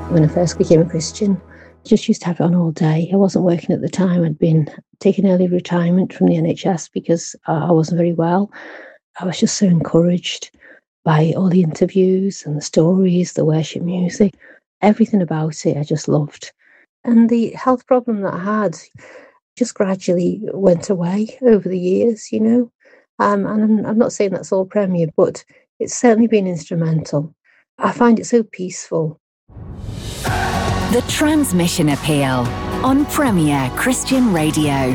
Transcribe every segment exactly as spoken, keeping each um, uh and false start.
when I first became a Christian. I just used to have it on all day. I wasn't working at the time. I'd been taking early retirement from the N H S because I wasn't very well. I was just so encouraged by all the interviews and the stories, the worship music, everything about it I just loved. And the health problem that I had just gradually went away over the years, you know. Um, and I'm, I'm not saying that's all Premier, but it's certainly been instrumental. I find it so peaceful. The Transmission Appeal on Premier Christian Radio.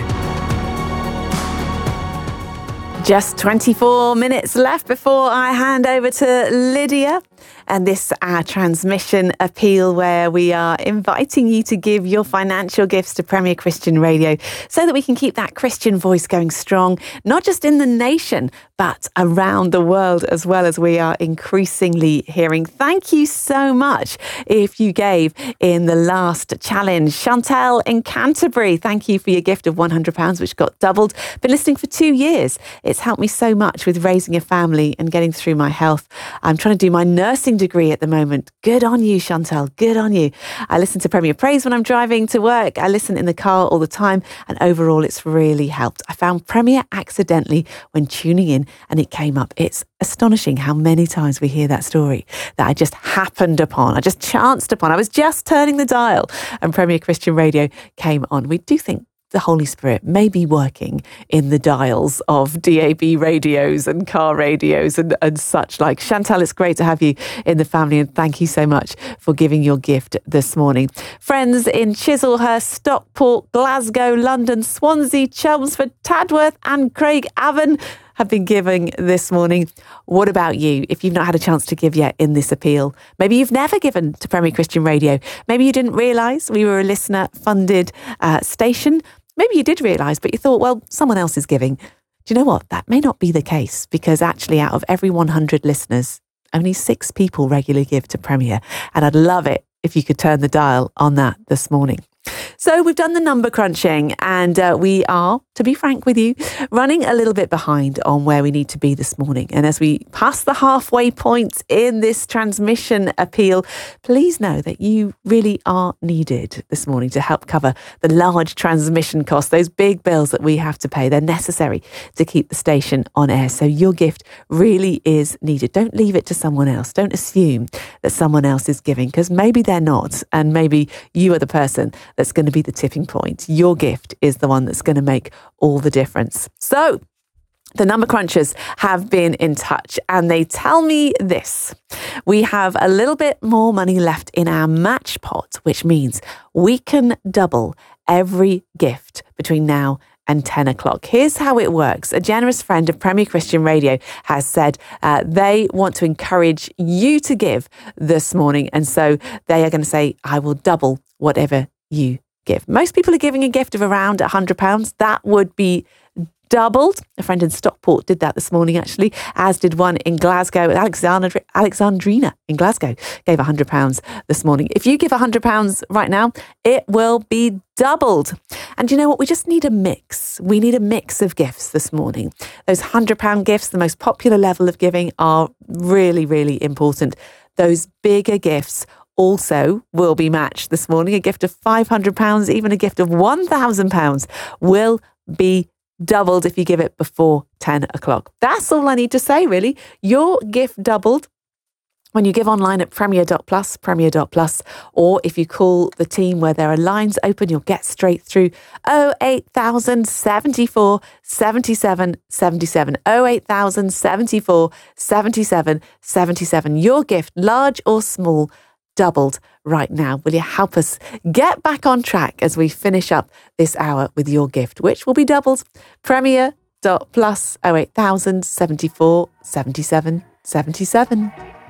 Just twenty-four minutes left before I hand over to Lydia. And this our transmission appeal where we are inviting you to give your financial gifts to Premier Christian Radio so that we can keep that Christian voice going strong, not just in the nation, but around the world as well, as we are increasingly hearing. Thank you so much if you gave in the last challenge. Chantel in Canterbury, thank you for your gift of one hundred pounds, which got doubled. Been listening for two years. It's helped me so much with raising a family and getting through my health. I'm trying to do my nursing degree at the moment. Good on you, Chantel. Good on you. I listen to Premier Praise when I'm driving to work. I listen in the car all the time, and overall it's really helped. I found Premier accidentally when tuning in and it came up. It's astonishing how many times we hear that story that I just happened upon. I just chanced upon. I was just turning the dial and Premier Christian Radio came on. We do think the Holy Spirit may be working in the dials of D A B radios and car radios and, and such like. Chantal, it's great to have you in the family, and thank you so much for giving your gift this morning. Friends in Chislehurst, Stockport, Glasgow, London, Swansea, Chelmsford, Tadworth and Craigavon have been giving this morning. What about you? If you've not had a chance to give yet in this appeal, maybe you've never given to Premier Christian Radio. Maybe you didn't realise we were a listener-funded uh, station. Maybe you did realise, but you thought, well, someone else is giving. Do you know what? That may not be the case, because actually out of every one hundred listeners, only six people regularly give to Premier. And I'd love it if you could turn the dial on that this morning. So we've done the number crunching, and uh, we are, to be frank with you, running a little bit behind on where we need to be this morning. And as we pass the halfway point in this transmission appeal, please know that you really are needed this morning to help cover the large transmission costs, those big bills that we have to pay. They're necessary to keep the station on air. So your gift really is needed. Don't leave it to someone else. Don't assume that someone else is giving, because maybe they're not. And maybe you are the person that's going to be the tipping point. Your gift is the one that's going to make all the difference. So the number crunchers have been in touch, and they tell me this: we have a little bit more money left in our match pot, which means we can double every gift between now and ten o'clock. Here's how it works. A generous friend of Premier Christian Radio has said uh, they want to encourage you to give this morning. And so they are going to say, I will double whatever you give. Most people are giving a gift of around one hundred pounds. That would be doubled. A friend in Stockport did that this morning, actually, as did one in Glasgow. Alexandra, Alexandrina in Glasgow gave one hundred pounds this morning. If you give one hundred pounds right now, it will be doubled. And you know what? We just need a mix. We need a mix of gifts this morning. Those one hundred pound gifts, the most popular level of giving, are really, really important. Those bigger gifts also will be matched this morning. A gift of five hundred pounds, even a gift of one thousand pounds will be doubled if you give it before ten o'clock. That's all I need to say, really. Your gift doubled when you give online at premier dot plus, premier dot plus, or if you call the team where there are lines open, you'll get straight through oh eight thousand seventy-four seventy-seven seventy-seven, oh eight thousand seventy-four seventy-seven seventy-seven. Your gift, large or small, doubled right now. Will you help us get back on track as we finish up this hour with your gift, which will be doubled? premier dot plus, oh eight thousand seventy-four seventy-seven seventy-seven.